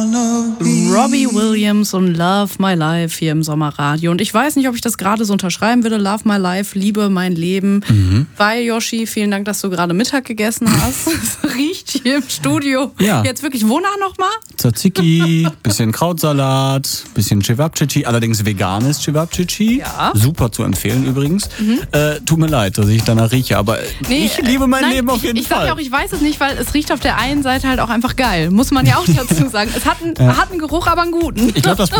Robbie Williams und Love My Life hier im Sommerradio. Und ich weiß nicht, ob ich das gerade so unterschreiben würde. Love My Life, liebe mein Leben. Weil, Yoshi, vielen Dank, dass du gerade Mittag gegessen hast. Es riecht hier im Studio jetzt wirklich wonach nochmal? Tzatziki, bisschen Krautsalat, bisschen Cevapcici, allerdings veganes Cevapcici. Ja. Super zu empfehlen übrigens. Tut mir leid, dass ich danach rieche, aber ich liebe mein Leben auf jeden Fall. Ich sag ja auch, ich weiß es nicht, weil es riecht auf der einen Seite halt auch einfach geil. Muss man ja auch dazu sagen. Es hat einen Geruch, aber einen guten. Ich glaube, das